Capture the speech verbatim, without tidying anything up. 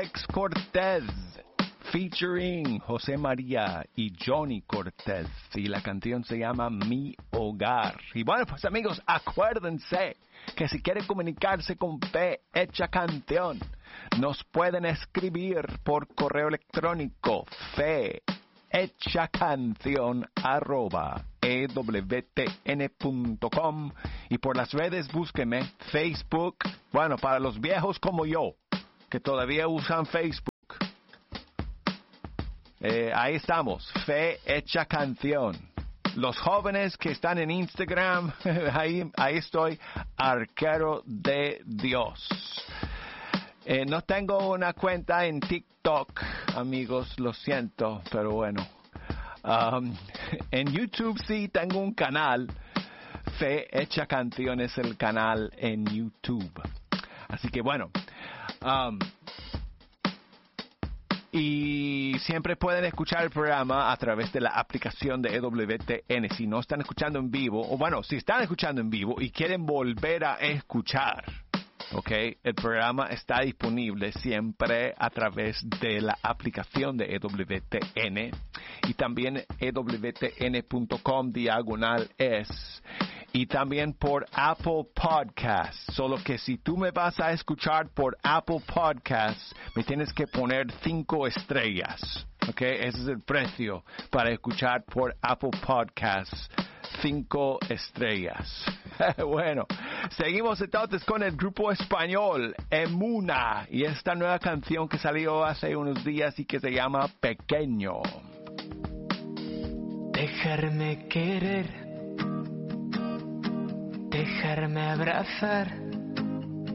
Alex Cortez, featuring José María y Johnny Cortez. Y la canción se llama Mi Hogar. Y bueno, pues amigos, acuérdense que si quieren comunicarse con Fe Hecha Canción, nos pueden escribir por correo electrónico fe hecha canción arroba e w t n punto com, y por las redes búsquenme Facebook. Bueno, para los viejos como yo que todavía usan Facebook, eh, ahí estamos, Fe Hecha Canción. Los jóvenes que están en Instagram, ahí, ahí estoy, Arquero de Dios. Eh, no tengo una cuenta en TikTok, amigos, lo siento, pero bueno. Um, en YouTube sí tengo un canal. Fe Hecha Canción es el canal en YouTube. Así que bueno. Um, y siempre pueden escuchar el programa a través de la aplicación de E W T N. Si no están escuchando en vivo, o bueno, si están escuchando en vivo y quieren volver a escuchar, ok, el programa está disponible siempre a través de la aplicación de E W T N y también e w t n punto com diagonal es, y también por Apple Podcasts. Solo que si tú me vas a escuchar por Apple Podcasts, me tienes que poner cinco estrellas, ok, ese es el precio para escuchar por Apple Podcasts. Cinco estrellas. Bueno, seguimos entonces con el grupo español Emuna y esta nueva canción que salió hace unos días y que se llama Pequeño. Dejarme querer, dejarme abrazar,